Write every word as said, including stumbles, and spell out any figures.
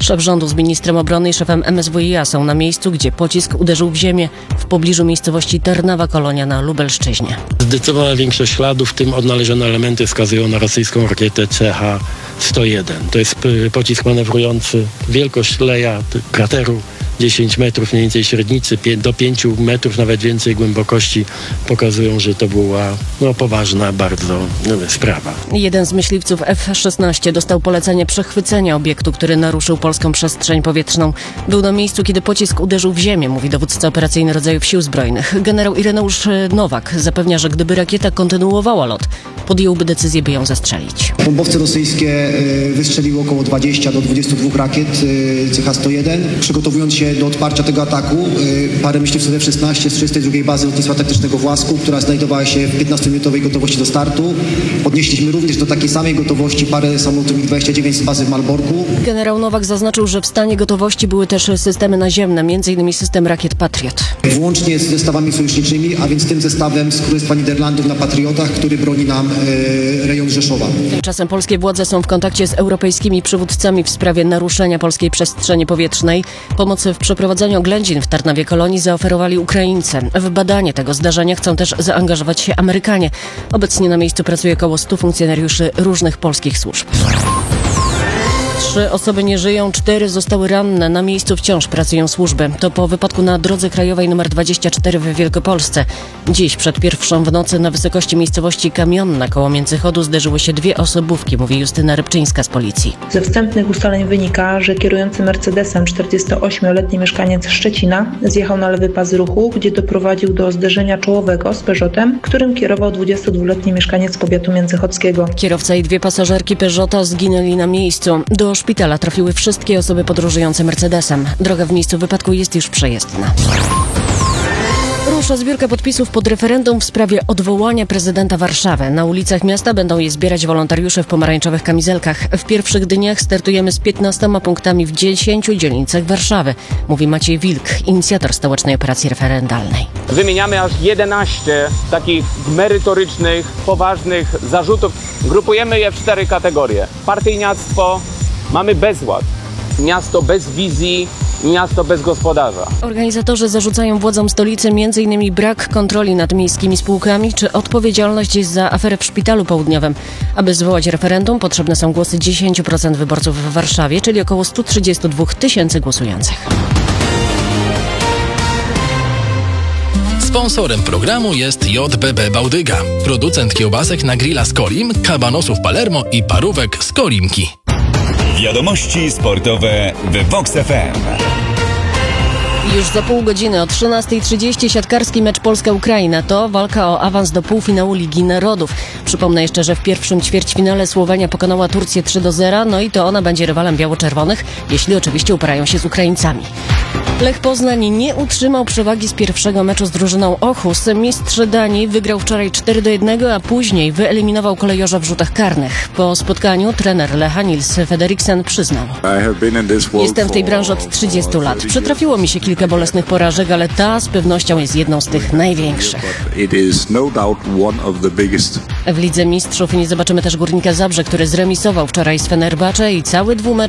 Szef rządu z ministrem obrony i szefem M S W i A są na miejscu, gdzie pocisk uderzył w ziemię w pobliżu miejscowości Tarnawa Kolonia na Lubelszczyźnie. Zdecydowana większość śladów, w tym odnalezione elementy wskazują na rosyjską rakietę C H sto jeden. To jest pocisk manewrujący. Wielkość leja krateru dziesięć metrów, mniej więcej średnicy, do pięciu metrów, nawet więcej głębokości, pokazują, że to była no, poważna bardzo no, sprawa. Jeden z myśliwców F szesnaście dostał polecenie przechwycenia obiektu, który naruszył polską przestrzeń powietrzną. Był na miejscu, kiedy pocisk uderzył w ziemię, mówi dowódca operacyjny rodzajów Sił Zbrojnych. Generał Ireneusz Nowak zapewnia, że gdyby rakieta kontynuowała lot, podjąłby decyzję, by ją zestrzelić. Bombowce rosyjskie wystrzeliły około dwadzieścia do dwudziestu dwóch rakiet C H sto jeden. Przygotowując się do odparcia tego ataku, parę myśliwców F szesnaście z trzydziestej drugiej Bazy Lotnictwa Taktycznego w Łasku, która znajdowała się w piętnastominutowej gotowości do startu. Podnieśliśmy również do takiej samej gotowości parę samolotów MiG dwadzieścia dziewięć z bazy w Malborku. Generał Nowak zaznaczył, że w stanie gotowości były też systemy naziemne, między innymi system rakiet Patriot. Włącznie z zestawami sojuszniczymi, a więc tym zestawem z Królestwa Niderlandów na Patriotach, który broni nam e, rejon Rzeszowa. Tymczasem polskie władze są w kontakcie z europejskimi przywódcami w sprawie naruszenia polskiej przestrzeni powietrznej. Pomoc w przeprowadzeniu oględzin w Tarnawie Kolonii zaoferowali Ukraińcy. W badanie tego zdarzenia chcą też zaangażować się Amerykanie. Obecnie na miejscu pracuje około stu funkcjonariuszy różnych polskich służb. Trzy osoby nie żyją, cztery zostały ranne. Na miejscu wciąż pracują służby. To po wypadku na drodze krajowej nr dwadzieścia cztery w Wielkopolsce. Dziś przed pierwszą w nocy na wysokości miejscowości Kamionna koło Międzychodu zderzyły się dwie osobówki, mówi Justyna Rybczyńska z policji. Ze wstępnych ustaleń wynika, że kierujący Mercedesem czterdziestoośmioletni mieszkaniec Szczecina zjechał na lewy pas ruchu, gdzie doprowadził do zderzenia czołowego z Peugeotem, którym kierował dwudziestodwuletni mieszkaniec powiatu międzychodzkiego. Kierowca i dwie pasażerki Peugeota zginęli na miejscu. Do szpitala trafiły wszystkie osoby podróżujące Mercedesem. Droga w miejscu wypadku jest już przejezdna. Rusza zbiórka podpisów pod referendum w sprawie odwołania prezydenta Warszawy. Na ulicach miasta będą je zbierać wolontariusze w pomarańczowych kamizelkach. W pierwszych dniach startujemy z piętnastoma punktami w dziesięciu dzielnicach Warszawy, mówi Maciej Wilk, inicjator stołecznej operacji referendalnej. Wymieniamy aż jedenaście takich merytorycznych, poważnych zarzutów. Grupujemy je w cztery kategorie. Partyjniactwo, mamy bezład, miasto bez wizji, miasto bez gospodarza. Organizatorzy zarzucają władzom stolicy m.in. brak kontroli nad miejskimi spółkami czy odpowiedzialność za aferę w Szpitalu Południowym. Aby zwołać referendum, potrzebne są głosy dziesięć procent wyborców w Warszawie, czyli około sto trzydzieści dwa tysięcy głosujących. Sponsorem programu jest J B B Bałdyga, producent kiełbasek na grilla z Kolim, kabanosów Palermo i parówek z Kolimki. Wiadomości sportowe w Vox F M. Już za pół godziny o trzynastej trzydzieści siatkarski mecz Polska-Ukraina. To walka o awans do półfinału Ligi Narodów. Przypomnę jeszcze, że w pierwszym ćwierćfinale Słowenia pokonała Turcję trzy do zera, no i to ona będzie rywalem biało-czerwonych, jeśli oczywiście uparają się z Ukraińcami. Lech Poznań nie utrzymał przewagi z pierwszego meczu z drużyną Ochus. Mistrz Danii wygrał wczoraj cztery do jednego, a później wyeliminował Kolejorza w rzutach karnych. Po spotkaniu trener Lecha Nils Federiksen przyznał: Jestem w tej branży od trzydziestu lat. Przytrafiło mi się kilka bolesnych porażek, ale ta z pewnością jest jedną z tych największych. W Lidze Mistrzów nie zobaczymy też Górnika Zabrze, który zremisował wczoraj z Fenerbahce i cały dwumecz